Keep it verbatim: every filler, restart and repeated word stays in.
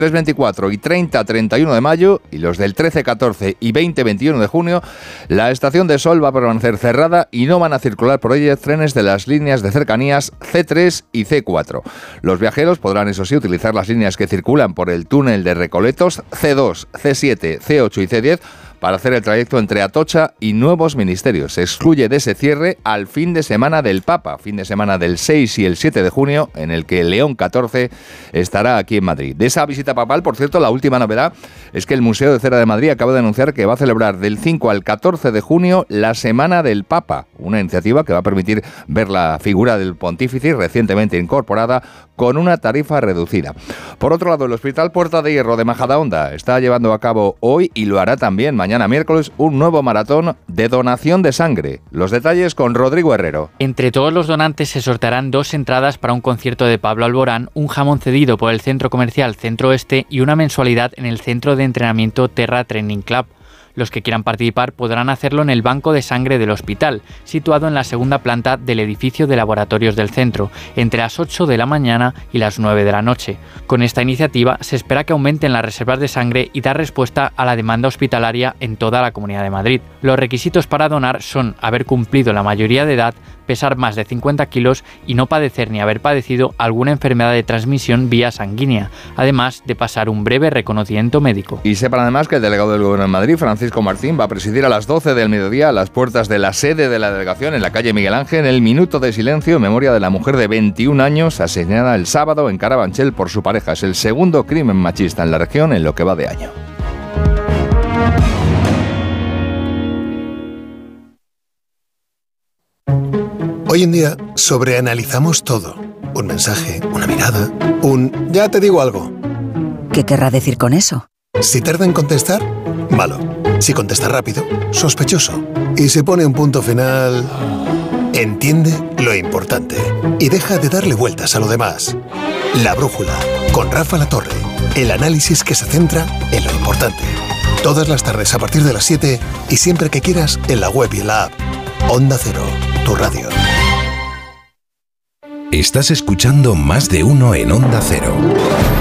veinticuatro y treinta a treinta y uno de mayo y los del trece, catorce y veinte a veintiuno de junio, la estación de Sol va a permanecer cerrada y no van a circular por ella trenes de las líneas de cercanías ce tres y ce cuatro. Los viajeros podrán, eso sí, utilizar las líneas que circulan por el túnel de Recoletos ce dos, ce siete, ce ocho y ce diez para hacer el trayecto entre Atocha y Nuevos Ministerios. Se excluye de ese cierre al fin de semana del Papa, fin de semana del seis y el siete de junio, en el que León catorce estará aquí en Madrid. De esa visita papal, por cierto, la última novedad es que el Museo de Cera de Madrid acaba de anunciar que va a celebrar del cinco al catorce de junio la Semana del Papa, una iniciativa que va a permitir ver la figura del pontífice recientemente incorporada con una tarifa reducida. Por otro lado, el Hospital Puerta de Hierro de Majadahonda está llevando a cabo hoy, y lo hará también mañana Mañana miércoles, un nuevo maratón de donación de sangre. Los detalles con Rodrigo Herrero. Entre todos los donantes se sortearán dos entradas para un concierto de Pablo Alborán, un jamón cedido por el centro comercial Centro Oeste y una mensualidad en el centro de entrenamiento Terra Training Club. Los que quieran participar podrán hacerlo en el banco de sangre del hospital, situado en la segunda planta del edificio de laboratorios del centro, entre las ocho de la mañana y las nueve de la noche. Con esta iniciativa se espera que aumenten las reservas de sangre y dar respuesta a la demanda hospitalaria en toda la Comunidad de Madrid. Los requisitos para donar son haber cumplido la mayoría de edad, pesar más de cincuenta kilos y no padecer ni haber padecido alguna enfermedad de transmisión vía sanguínea, además de pasar un breve reconocimiento médico. Y sepan además que el delegado del Gobierno en Madrid, Francisco Martín, va a presidir a las doce del mediodía a las puertas de la sede de la delegación en la calle Miguel Ángel el minuto de silencio en memoria de la mujer de veintiún años asesinada el sábado en Carabanchel por su pareja. Es el segundo crimen machista en la región en lo que va de año. Hoy en día sobreanalizamos todo. Un mensaje, una mirada, un ya te digo algo. ¿Qué querrá decir con eso? Si tarda en contestar, malo. Si contesta rápido, sospechoso. Y si pone un punto final, entiende lo importante y deja de darle vueltas a lo demás. La Brújula, con Rafa Latorre. El análisis que se centra en lo importante. Todas las tardes a partir de las siete y siempre que quieras en la web y en la app. Onda Cero, tu radio. Estás escuchando Más de Uno en Onda Cero.